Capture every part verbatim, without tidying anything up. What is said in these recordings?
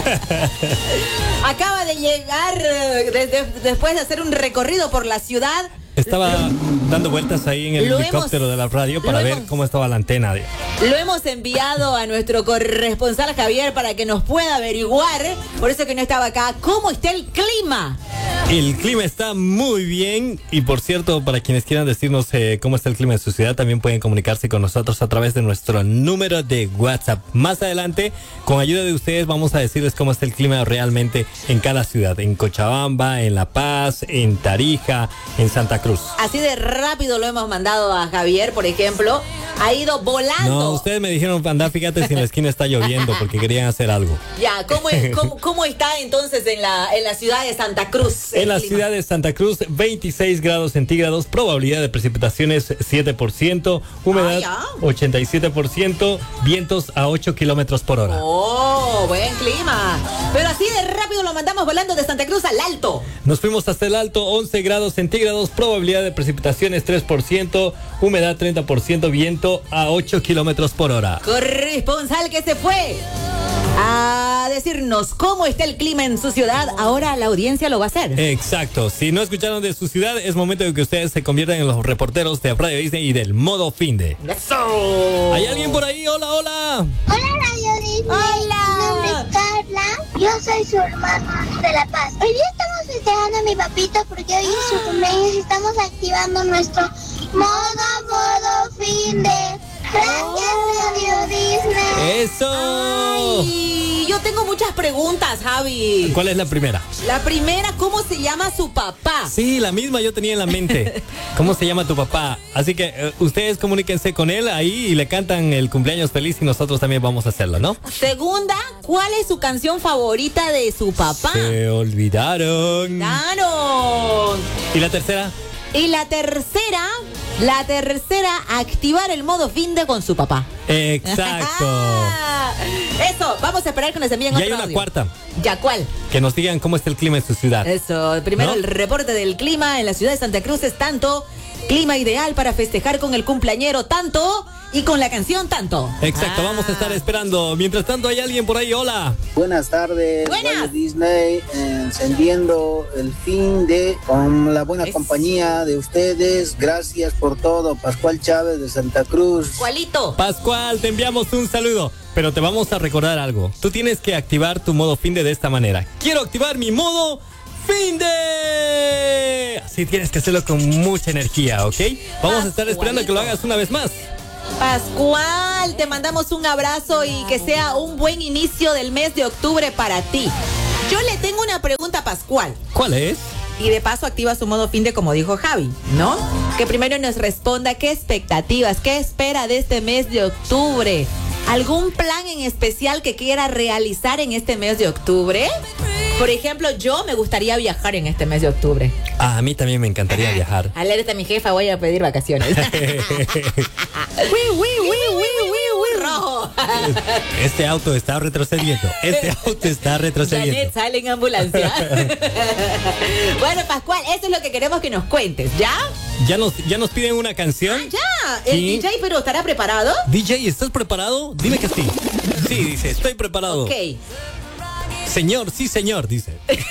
Acaba de llegar eh, desde, después de hacer un recorrido por la ciudad. Estaba dando vueltas ahí en el Lo helicóptero hemos- de la radio para lo ver hemos- cómo estaba la antena. Lo hemos enviado a nuestro corresponsal Javier para que nos pueda averiguar, por eso que no estaba acá, cómo está el clima. El clima está muy bien y, por cierto, para quienes quieran decirnos eh, cómo está el clima en su ciudad, también pueden comunicarse con nosotros a través de nuestro número de WhatsApp. Más adelante, con ayuda de ustedes, vamos a decirles cómo está el clima realmente en cada ciudad. En Cochabamba, en La Paz, en Tarija, en Santa Cruz. Así de rápido lo hemos mandado a Javier, por ejemplo. Ha ido volando. No, ustedes me dijeron, anda, fíjate si en la esquina está lloviendo porque querían hacer algo. Ya, ¿cómo, es- cómo, cómo está entonces en la, en la ciudad de Santa Cruz? el En la clima? ciudad de Santa Cruz, veintiséis grados centígrados, probabilidad de precipitaciones siete por ciento, humedad Ah, ochenta y siete por ciento, vientos a ocho kilómetros por hora. Oh, buen clima. Pero así de rápido lo mandamos volando de Santa Cruz al Alto. Nos fuimos hasta el Alto, once grados centígrados, probabilidad de precipitaciones tres por ciento, humedad treinta por ciento, viento a ocho kilómetros por hora. Corresponsal que se fue a decirnos cómo está el clima en su ciudad. Ahora la audiencia lo va a hacer. Exacto, si no escucharon de su ciudad, es momento de que ustedes se conviertan en los reporteros de Radio Disney y del modo finde. ¡Eso! ¿Hay alguien por ahí? Hola, hola. Hola Radio Disney. Hola. Mi nombre es Carla. Yo soy su hermana de La Paz. Hoy día estamos festejando a mi papito porque hoy es su cumpleaños y estamos activando nuestro modo modo fin de. Gracias Radio Disney. ¡Eso! Ay, yo tengo muchas preguntas, Javi. ¿Cuál es la primera? La primera, ¿cómo se llama su papá? Sí, la misma yo tenía en la mente. ¿Cómo se llama tu papá? Así que eh, ustedes comuníquense con él ahí y le cantan el cumpleaños feliz y nosotros también vamos a hacerlo, ¿no? Segunda, ¿cuál es su canción favorita de su papá? Se olvidaron. ¡Claro! ¿Y la tercera? Y la tercera, la tercera, activar el modo finde con su papá. Exacto. Eso, vamos a esperar que nos envíen Y otro hay una audio. cuarta. ¿Ya cuál? Que nos digan cómo está el clima en su ciudad. Eso, primero ¿No? el reporte del clima en la ciudad de Santa Cruz es tanto, clima ideal para festejar con el cumpleañero tanto y con la canción tanto. Exacto, Ah. vamos a estar esperando. Mientras tanto, hay alguien por ahí. Hola. Buenas tardes, Buenas. Radio Disney, encendiendo el fin de con la buena Es- compañía de ustedes. Gracias por todo, Pascual Chávez de Santa Cruz. ¿Cuálito? Pascual, te enviamos un saludo. Pero te vamos a recordar algo. Tú tienes que activar tu modo finde de esta manera. Quiero activar mi modo finde. Así tienes que hacerlo con mucha energía, ¿ok? Vamos a estar esperando a que lo hagas una vez más. Pascual, te mandamos un abrazo y que sea un buen inicio del mes de octubre para ti. Yo le tengo una pregunta a Pascual. ¿Cuál es? Y de paso activa su modo finde como dijo Javi, ¿no? Que primero nos responda qué expectativas, qué espera de este mes de octubre. ¿Algún plan en especial que quiera realizar en este mes de octubre? Por ejemplo, yo me gustaría viajar en este mes de octubre. Ah, a mí también me encantaría viajar. Alerta a mi jefa, voy a pedir vacaciones. ¡Uy, uy, uy, uy, uy, uy! ¡Rojo! Este auto está retrocediendo. Este auto está retrocediendo. Janet sale en ambulancia. Bueno, Pascual, eso es lo que queremos que nos cuentes, ¿ya? ¿Ya nos, ya nos piden una canción? Ya, el Sí. D J, pero ¿estará preparado? D J, ¿estás preparado? Dime que sí. Sí, dice, estoy preparado. Ok. Señor, sí, señor, dice.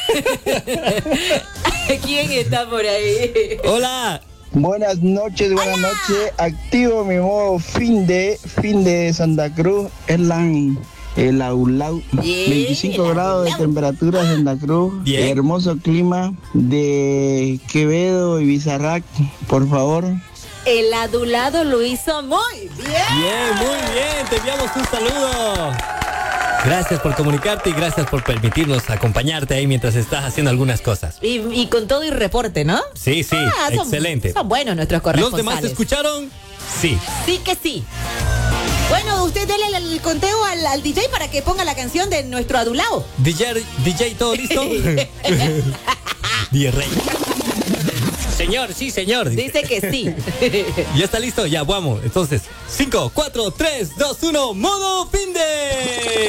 ¿Quién está por ahí? Hola. Buenas noches, buenas noches. Activo mi modo fin de fin de Santa Cruz. Es la el Aulau. Bien, veinticinco el grados de Aulau. temperatura en Santa Cruz. Bien. Hermoso clima de Quevedo y Bizarrac, por favor. El adulado lo hizo muy bien. Bien, muy bien. Te enviamos un saludo. Gracias por comunicarte y gracias por permitirnos acompañarte ahí mientras estás haciendo algunas cosas. Y, y con todo y reporte, ¿no? Sí, sí, Ah, son- excelente. Son buenos nuestros ¿Los corresponsales. demás te escucharon? Sí. Sí que sí. Bueno, usted dele el, el conteo al, al D J para que ponga la canción de nuestro adulado. D J, D J, ¿todo listo? D J Rey. Señor, sí, señor. Dice que sí. ¿Ya está listo? Ya, vamos. Entonces, cinco, cuatro, tres, dos, uno, modo finde.